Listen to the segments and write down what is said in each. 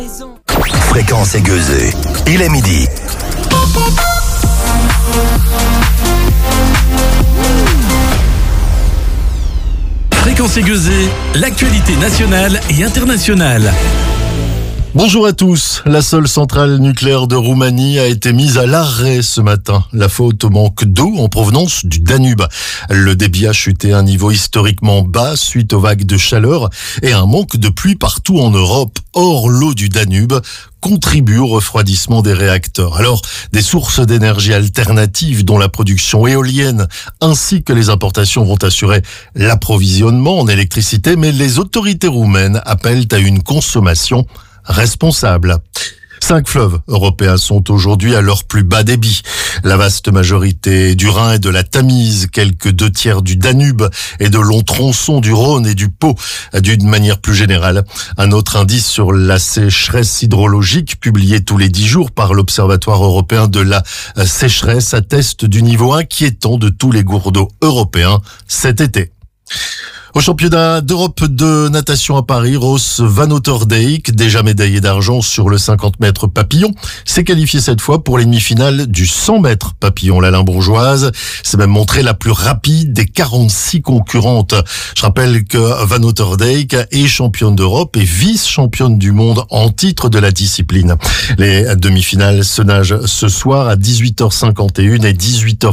Fréquence aiguisée. Il est midi. Fréquence aiguisée, l'actualité nationale et internationale. Bonjour à tous. La seule centrale nucléaire de Roumanie a été mise à l'arrêt ce matin. La faute au manque d'eau en provenance du Danube. Le débit a chuté à un niveau historiquement bas suite aux vagues de chaleur et un manque de pluie partout en Europe. Or, l'eau du Danube contribue au refroidissement des réacteurs. Alors, des sources d'énergie alternatives dont la production éolienne ainsi que les importations vont assurer l'approvisionnement en électricité, mais les autorités roumaines appellent à une consommation responsable. 5 fleuves européens sont aujourd'hui à leur plus bas débit. La vaste majorité du Rhin et de la Tamise, quelques 2/3 du Danube et de longs tronçons du Rhône et du Pô. D'une manière plus générale, un autre indice sur la sécheresse hydrologique, publié tous les 10 jours par l'Observatoire européen de la sécheresse, atteste du niveau inquiétant de tous les cours d'eau européens cet été. Au championnat d'Europe de natation à Paris, Roos Van Otterdijk, déjà médaillé d'argent sur le 50 mètres papillon, s'est qualifié cette fois pour les demi-finales du 100 mètres papillon. La Limbourgeoise s'est même montrée la plus rapide des 46 concurrentes. Je rappelle que Van Otterdijk est championne d'Europe et vice-championne du monde en titre de la discipline. Les demi-finales se nagent ce soir à 18h51 et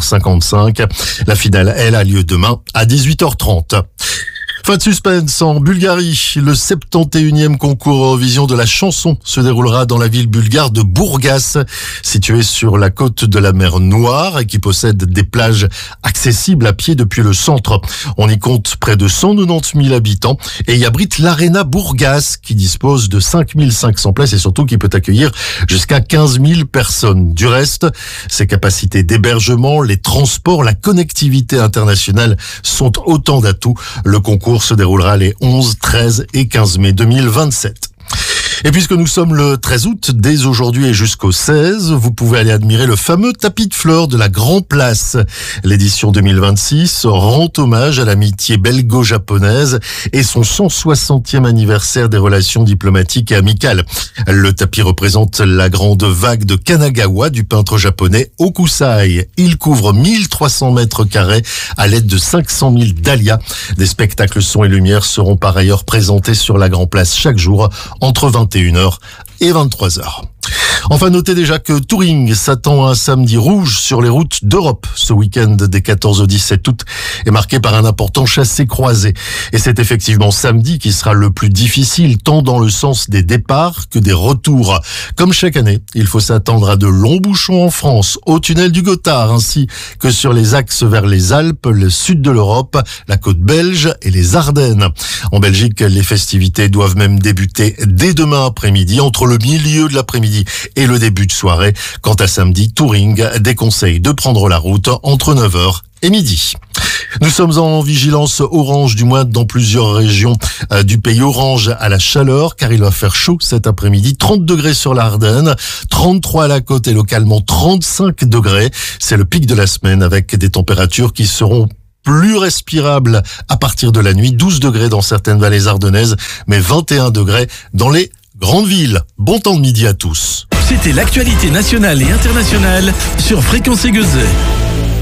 18h55. La finale, elle, a lieu demain à 18h30. Fin de suspense en Bulgarie. Le 71e concours Eurovision de la chanson se déroulera dans la ville bulgare de Burgas, située sur la côte de la mer Noire et qui possède des plages accessibles à pied depuis le centre. On y compte près de 190 000 habitants et y abrite l'Arena Burgas qui dispose de 5 500 places et surtout qui peut accueillir jusqu'à 15 000 personnes. Du reste, ses capacités d'hébergement, les transports, la connectivité internationale sont autant d'atouts. Le concours se déroulera les 11, 13 et 15 mai 2027. Et puisque nous sommes le 13 août, dès aujourd'hui et jusqu'au 16, vous pouvez aller admirer le fameux tapis de fleurs de la Grand Place. L'édition 2026 rend hommage à l'amitié belgo-japonaise et son 160e anniversaire des relations diplomatiques et amicales. Le tapis représente la grande vague de Kanagawa du peintre japonais Hokusai. Il couvre 1300 mètres carrés à l'aide de 500 000 dahlias. Des spectacles son et lumière seront par ailleurs présentés sur la Grand Place chaque jour entre 21h et 23h. Enfin, notez déjà que Touring s'attend à un samedi rouge sur les routes d'Europe. Ce week-end des 14 au 17 août est marqué par un important chassé-croisé. Et c'est effectivement samedi qui sera le plus difficile, tant dans le sens des départs que des retours. Comme chaque année, il faut s'attendre à de longs bouchons en France, au tunnel du Gothard, ainsi que sur les axes vers les Alpes, le sud de l'Europe, la côte belge et les Ardennes. En Belgique, les festivités doivent même débuter dès demain après-midi, entre le milieu de l'après-midi et le début de soirée. Quant à samedi, Touring déconseille de prendre la route entre 9h et midi. Nous sommes en vigilance orange, du moins dans plusieurs régions du pays. Orange à la chaleur, car il va faire chaud cet après-midi. 30 degrés sur l'Ardenne, 33 à la côte et localement 35 degrés. C'est le pic de la semaine avec des températures qui seront plus respirables à partir de la nuit. 12 degrés dans certaines vallées ardennaises, mais 21 degrés dans les grandes villes. Bon temps de midi à tous. C'était l'actualité nationale et internationale sur Fréquence aiguisée.